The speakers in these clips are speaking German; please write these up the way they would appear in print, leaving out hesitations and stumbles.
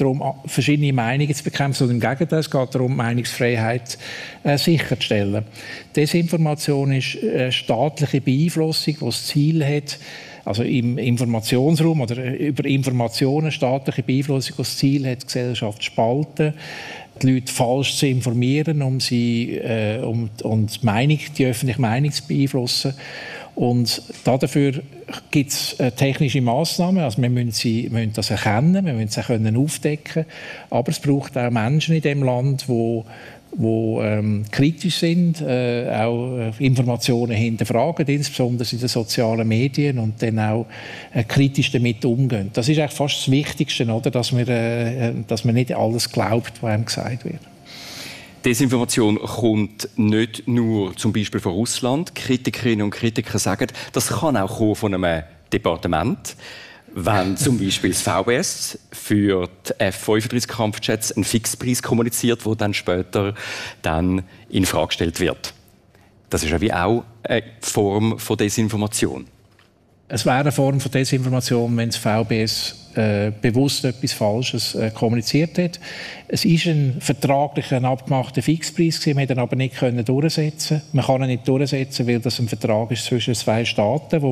darum, verschiedene Meinungen zu bekämpfen, sondern im Gegenteil, es geht darum, Meinungsfreiheit sicherzustellen. Desinformation ist staatliche Beeinflussung, die das Ziel hat, also im Informationsraum oder über Informationen staatliche Beeinflussung, die das Ziel hat, die Gesellschaft zu spalten, die Leute falsch zu informieren, um die öffentliche Meinung zu beeinflussen. Und dafür gibt es technische Massnahmen. Also wir müssen das erkennen, wir müssen es auch aufdecken. Aber es braucht auch Menschen in diesem Land, die kritisch sind, auch Informationen hinterfragen, insbesondere in den sozialen Medien, und dann auch kritisch damit umgehen. Das ist eigentlich fast das Wichtigste, oder? Dass man nicht alles glaubt, was einem gesagt wird. Desinformation kommt nicht nur zum Beispiel von Russland. Kritikerinnen und Kritiker sagen, das kann auch kommen von einem Departement. Wenn zum Beispiel das VBS für die F-35-Kampfjets einen Fixpreis kommuniziert, der dann später in Frage gestellt wird. Das ist ja wie auch eine Form von Desinformation. Es wäre eine Form von Desinformation, wenn das VBS bewusst etwas Falsches kommuniziert hat. Es war ein vertraglich abgemachter Fixpreis, wir konnten ihn aber nicht durchsetzen. Man kann ihn nicht durchsetzen, weil das ein Vertrag ist zwischen zwei Staaten,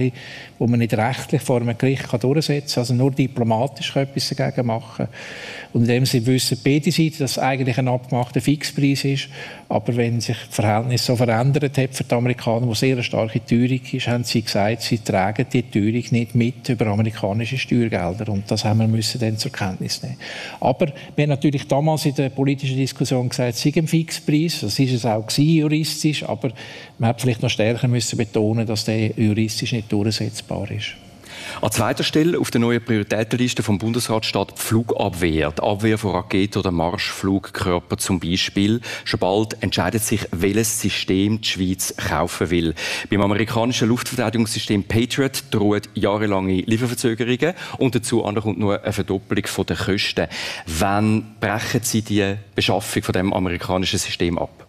wo man nicht rechtlich vor einem Gericht durchsetzen kann. Also nur diplomatisch etwas dagegen machen. Und in dem Sinne wissen beide Seiten, dass es eigentlich ein abgemachter Fixpreis ist. Aber wenn sich das Verhältnis so verändert hat für die Amerikaner, wo sehr eine starke Teuerung ist, haben sie gesagt, sie tragen die Teuerung nicht mit über amerikanische Steuergelder. Und das haben wir dann zur Kenntnis nehmen. Aber wir haben natürlich damals in der politischen Diskussion gesagt, es sei ein Fixpreis. Das ist es auch juristisch. Aber man hätte vielleicht noch stärker betonen, dass der juristisch nicht durchsetzbar ist. An zweiter Stelle auf der neuen Prioritätenliste vom Bundesrat steht die Flugabwehr. Die Abwehr von Raketen oder Marschflugkörpern zum Beispiel. Schon bald entscheidet sich, welches System die Schweiz kaufen will. Beim amerikanischen Luftverteidigungssystem Patriot drohen jahrelange Lieferverzögerungen und dazu kommt nur eine Verdoppelung der Kosten. Wann brechen Sie die Beschaffung von dem amerikanischen System ab?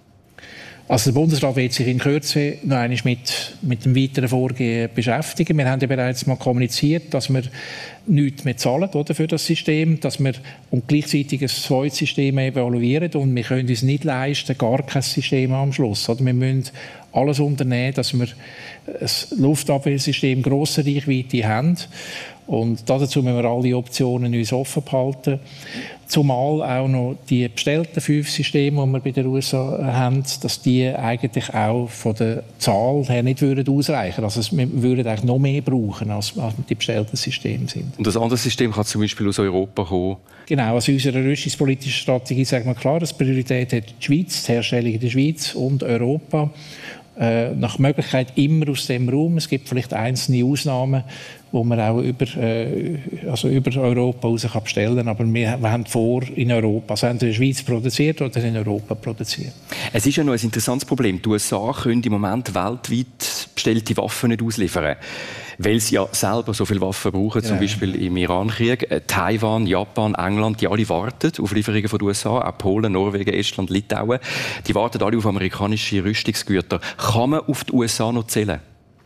Also der Bundesrat wird sich in Kürze noch einmal mit dem weiteren Vorgehen beschäftigen. Wir haben ja bereits mal kommuniziert, dass wir nichts mehr zahlen, oder, für das System, dass wir und gleichzeitig ein zweites System evaluieren, und wir können uns nicht leisten, gar kein System am Schluss. Oder? Wir müssen alles unternehmen, dass wir ein Luftabwehrsystem grosser Reichweite haben. Und dazu müssen wir alle Optionen uns offen behalten. Zumal auch noch die bestellten 5 Systeme, die wir bei den USA haben, dass die eigentlich auch von der Zahl her nicht ausreichen würden. Also wir würden eigentlich noch mehr brauchen, als die bestellten Systeme sind. Und das andere System kann zum Beispiel aus Europa kommen? Genau, also in unserer rüstungspolitischen Strategie sagen wir klar, dass Priorität hat die Schweiz, die Herstellung in der Schweiz und Europa. Nach Möglichkeit immer aus dem Raum. Es gibt vielleicht einzelne Ausnahmen, wo man auch über Europa raus bestellen kann. Aber wir haben vor in Europa, also entweder in der Schweiz produziert oder in Europa produziert. Es ist ja noch ein interessantes Problem. Die USA können im Moment weltweit bestellte Waffen nicht ausliefern, weil sie ja selber so viele Waffen brauchen, zum Beispiel im Iran-Krieg. Taiwan, Japan, England, die alle warten auf Lieferungen von den USA, auch Polen, Norwegen, Estland, Litauen. Die warten alle auf amerikanische Rüstungsgüter. Kann man auf die USA noch zählen?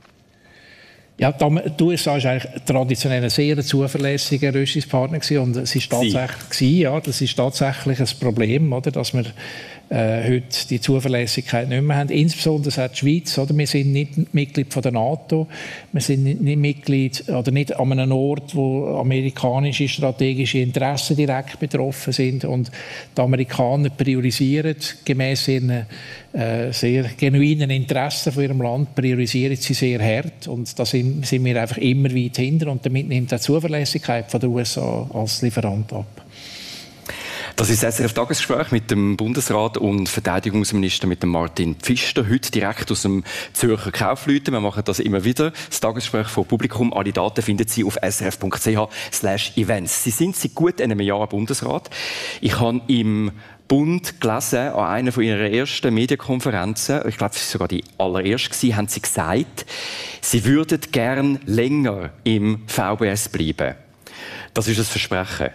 Ja, die USA war eigentlich traditionell ein sehr zuverlässiger Rüstungspartner und es ist tatsächlich ein Problem, oder, dass wir heute die Zuverlässigkeit nicht mehr haben. Insbesondere auch die Schweiz. Oder? Wir sind nicht Mitglied von der NATO. Wir sind nicht Mitglied oder nicht an einem Ort, wo amerikanische strategische Interessen direkt betroffen sind. Und die Amerikaner priorisieren gemäss ihren sehr genuinen Interessen von ihrem Land, priorisieren sie sehr hart. Und da sind wir einfach immer weit hinter. Und damit nimmt die Zuverlässigkeit von den USA als Lieferant ab. Das ist das SRF-Tagesgespräch mit dem Bundesrat und Verteidigungsminister mit dem Martin Pfister. Heute direkt aus dem Zürcher Kaufleuten. Wir machen das immer wieder. Das Tagesgespräch vor Publikum. Alle Daten finden Sie auf srf.ch/events. Sie sind seit gut einem Jahr Bundesrat. Ich habe im Bund gelesen, an einer von Ihrer ersten Medienkonferenzen, ich glaube, es war sogar die allererste, haben Sie gesagt, Sie würden gern länger im VBS bleiben. Das ist ein Versprechen.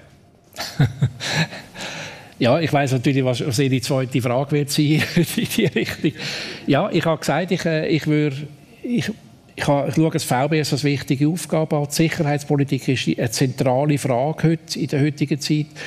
Ja, ich weiss natürlich, was Ihre zweite Frage wird sein in die Richtung. Ja, ich habe gesagt, ich schaue das VBS als wichtige Aufgabe an. Die Sicherheitspolitik ist eine zentrale Frage heute, in der heutigen Zeit.